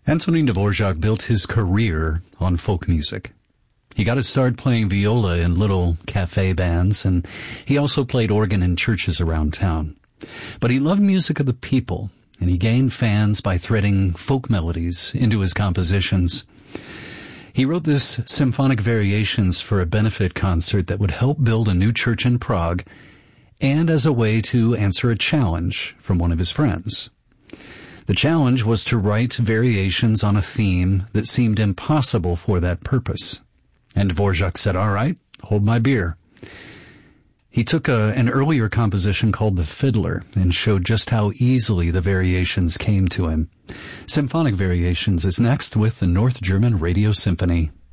Antonin Dvorak built his career on folk music. He got his start playing viola in little cafe bands, and he also played organ in churches around town. But he loved music of the people, and he gained fans by threading folk melodies into his compositions. He wrote this symphonic variations for a benefit concert that would help build a new church in Prague, and as a way to answer a challenge from one of his friends. The challenge was to write variations on a theme that seemed impossible for that purpose. And Dvorak said, "All right, hold my beer." He took an earlier composition called The Fiddler and showed just how easily the variations came to him. Symphonic Variations is next with the North German Radio Symphony.